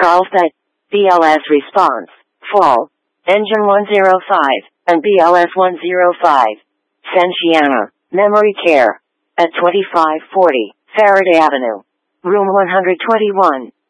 Carlsbad, BLS response, fall, engine 105, and BLS 105, Sanciana, memory care, at 2540, Faraday Avenue, room 121.